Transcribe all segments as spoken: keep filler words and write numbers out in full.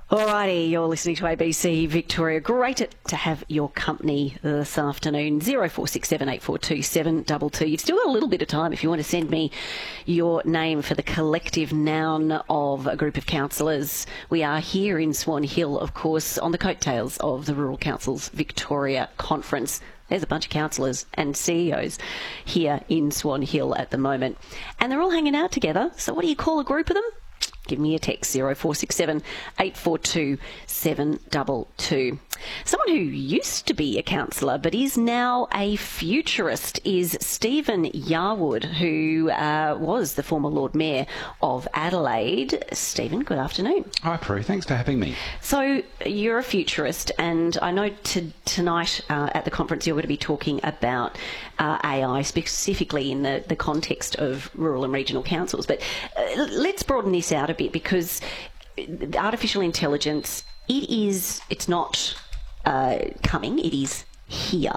Alrighty, you're listening to A B C Victoria. Great to have your company this afternoon. zero four six seven eight four two seven two two. You've still got a little bit of time if you want to send me your name for the collective noun of a group of councillors. We are here in Swan Hill, of course, on the coattails of the Rural Council's Victoria Conference. There's a bunch of councillors and C E Os here in Swan Hill at the moment. And they're all hanging out together. So what do you call a group of them? Give me a text, zero four six seven eight four two seven two two. Someone who used to be a councillor but is now a futurist is Stephen Yarwood, who uh, was the former Lord Mayor of Adelaide. Stephen, good afternoon. Hi, Prue. Thanks for having me. So you're a futurist, and I know to, tonight uh, at the conference you're going to be talking about uh, A I, specifically in the, the context of rural and regional councils. But uh, let's broaden this out a bit, because artificial intelligence, it is, it's not uh, coming, it is here.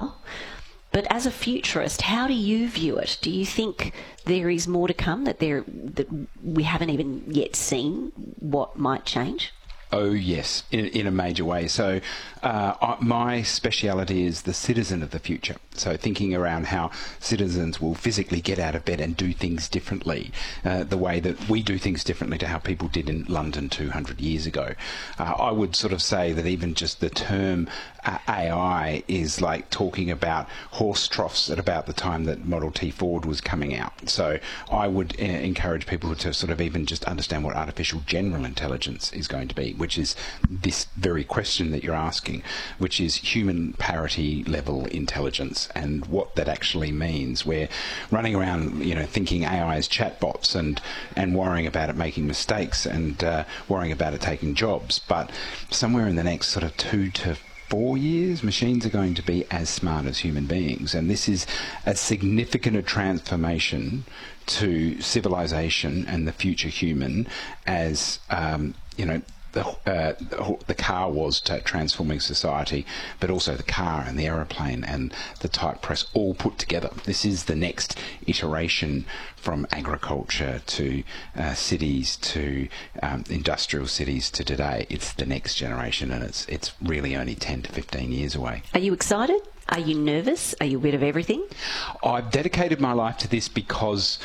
But as a futurist, how do you view it? Do you think there is more to come, that there that we haven't even yet seen what might change? Oh, yes, in, in a major way. So uh, my speciality is the citizen of the future. So thinking around how citizens will physically get out of bed and do things differently, uh, the way that we do things differently to how people did in London two hundred years ago. Uh, I would sort of say that even just the term uh, A I is like talking about horse troughs at about the time that Model T Ford was coming out. So I would uh, encourage people to sort of even just understand what artificial general intelligence is going to be, which is this very question that you're asking, which is human parity level intelligence, and what that actually means. We're running around, you know, thinking A I is chatbots and and worrying about it making mistakes and uh, worrying about it taking jobs. But somewhere in the next sort of two to four years, machines are going to be as smart as human beings, and this is as significant a transformation to civilization and the future human as um, you know. The, uh, the car was to transforming society, but also the car and the aeroplane and the type press all put together. This is the next iteration from agriculture to uh, cities to um, industrial cities to today. It's the next generation, and it's it's really only ten to fifteen years away. Are you excited? Are you nervous? Are you a bit of everything? I've dedicated my life to this because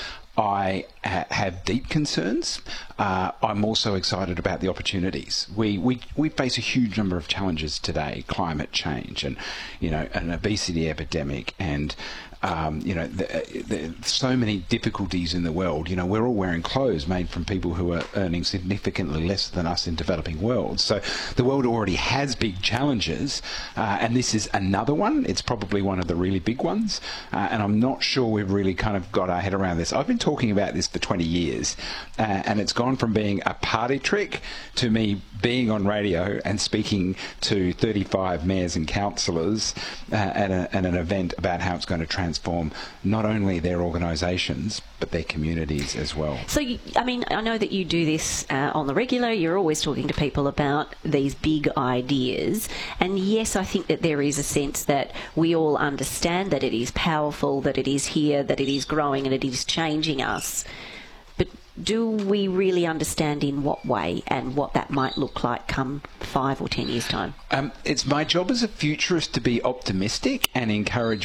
I ha- have deep concerns. Uh, I'm also excited about the opportunities. We, we we face a huge number of challenges today: climate change, and you know, an obesity epidemic, and um, you know, the, the, so many difficulties in the world. You know, we're all wearing clothes made from people who are earning significantly less than us in developing worlds. So the world already has big challenges, uh, and this is another one. It's probably one of the really big ones, uh, and I'm not sure we've really kind of got our head around this. I've been talking about this for twenty years, uh, and it's gone from being a party trick to me being on radio and speaking to thirty-five mayors and councillors uh, at, a, at an event about how it's going to transform not only their organisations but their communities as well. So, you, I mean, I know that you do this uh, on the regular. You're always talking to people about these big ideas. And yes, I think that there is a sense that we all understand that it is powerful, that it is here, that it is growing, and it is changing us. But do we really understand in what way and what that might look like come five or ten years' time? Um, it's my job as a futurist to be optimistic and encourage